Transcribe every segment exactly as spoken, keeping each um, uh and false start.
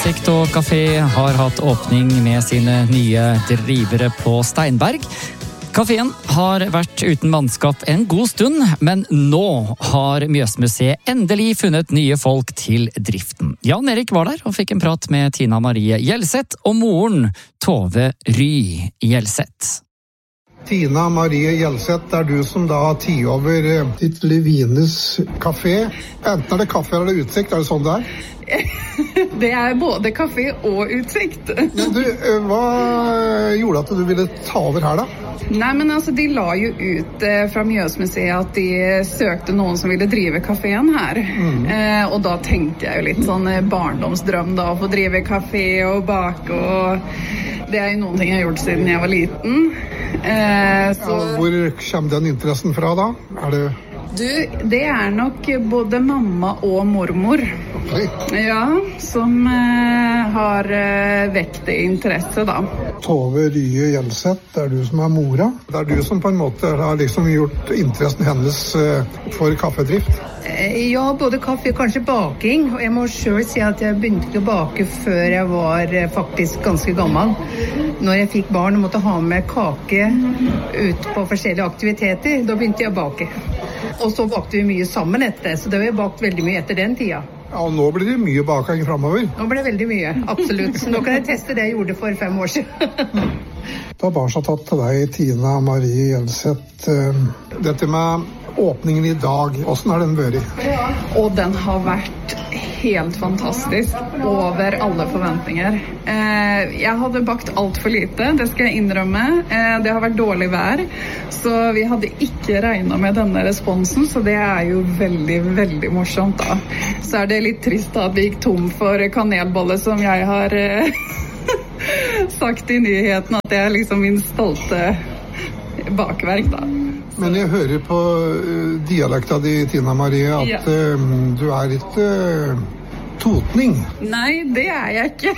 Utsikt og kafé har hatt åpning med sine nye drivere på Steinberg. Kaféen har vært uten mannskap en god stund, men nå har Mjøsmuseet endelig funnet nye folk til driften. Jan Erik var der og fikk en prat med Tina Marie Gjelseth og moren Tove Ry Gjelseth. Tina Marie Gjelseth, det er du som da har tid over ditt Levines kafé. Enten er det kaffe eller utsikt, er det sånn det er? Det er både kafé og utsikt. Men du, hva gjorde at du ville ta over her da? Nei, men altså, de la jo ut eh, fra Mjøsmuseet at de søkte noen som ville drive kaféen her. Mm. Eh, og da tenkte jeg jo litt sånn barndomsdrøm da, å få drive kafé og bake, og det er jo noen ting jeg har gjort siden jeg var liten. Eh, så... ja, hvor kommer den interessen fra da? Er det... Du, det er nok både mamma og mormor. Okay. Ja, som eh, har eh, vekt interesse da. Tove Rye Gjelseth, det er du som er mora. Det er du som på en måte har liksom gjort interessen hennes eh, for kaffedrift. Ja, både kaffe og kanskje baking. Og jeg må selv si at jeg begynte å bake før jeg var eh, faktisk ganske gammel. Når jeg fikk barn og måtte ha med kake ut på forskjellige aktiviteter, da begynte jeg å bake. Og så bakte vi mye sammen etter, så det har vi bakt veldig mye etter den tida. Ja, og nå blir det mye baking fremover. Nå blir det veldig mye, absolutt. Nå kan jeg teste det jeg gjorde for fem år siden. Da bare så tatt til deg, Tina Marie Gjelseth. Dette med åpningen i dag, hvordan har den vært? Og den har vært helt fantastisk, over alle forventninger. Eh, jeg hadde bakt alt for lite, det skal jeg innrømme. Eh, det har vært dårlig vær, så vi hadde ikke regnet med denne responsen, så det er jo veldig, veldig morsomt da. Så er det litt trist da at vi gikk tom for kanelbolle, som jeg har eh, sagt i nyheten, at det er liksom min stolte bakverk da. Men jeg hører på uh, dialekta di, Tina Marie, at ja. uh, du er litt uh, totning. Nei, det er jeg ikke.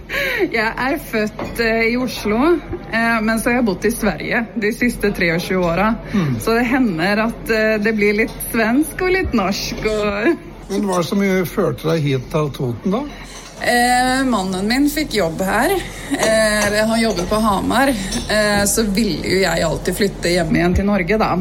Jeg er født uh, i Oslo, uh, men så har jeg bodd i Sverige de siste tjuetre åra. Mm. Så det hender at uh, det blir litt svensk og litt norsk. Og... Men hva er det som førte deg hit til Toten da? Eh, mannen min fikk jobb her. Eh, han jobber på Hamar. Eh, så ville jo jeg alltid flytte hjem igjen til Norge da.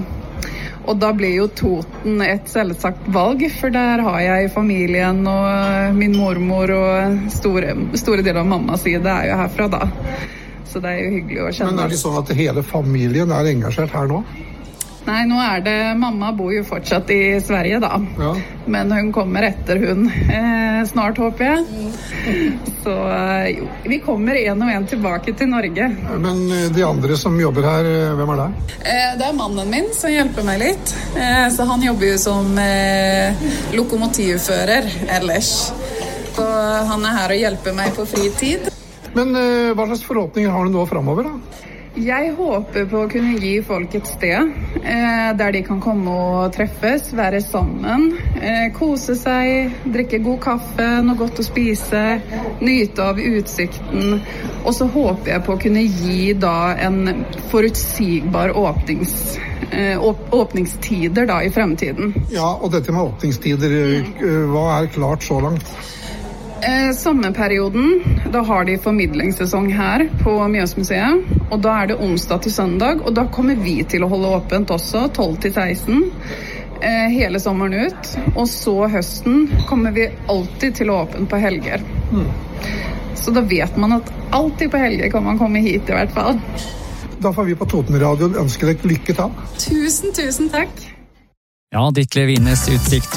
Og da ble jo Toten et selvsagt valg, for der har jeg familien og min mormor og store, store deler av mammas side er jo herfra da. Så det er jo hyggelig å kjenne. Men er det sånn at hele familien er engasjert her nå? Nei, nå er det, mamma bor jo fortsatt i Sverige da, ja. Men hun kommer etter hun eh, snart, håper jeg. Så jo, vi kommer en og en tilbake til Norge. Men de andre som jobber her, hvem er det? Eh, det er mannen min som hjelper meg litt, eh, så han jobber jo som eh, lokomotivfører ellers. Så han er her og hjelper meg på fritid. Men eh, hva slags forhåpninger har du nå fremover da? Jeg håper på å kunne gi folk et sted eh, der de kan komme og treffes, være sammen, eh, kose seg, drikke god kaffe, noe godt å spise, nyte av utsikten. Og så håper jeg på å kunne gi da en forutsigbar åpnings, eh, åp- åpningstider da i fremtiden. Ja, og dette med åpningstider, hva er klart så langt? Eh, sommerperioden, da har de formidlingssesong her på Mjøsmuseet, og da er det onsdag til søndag, og da kommer vi til å holde åpent også, tolv til seksten, eh, hele sommeren ut, og så høsten kommer vi alltid til å åpne på helger. Mm. Så da vet man at alltid på helger kan man komme hit i hvert fall. Da får vi på Totenradioen ønske deg lykke til. Tusen, tusen takk. Ja, ditt Levines Utsikt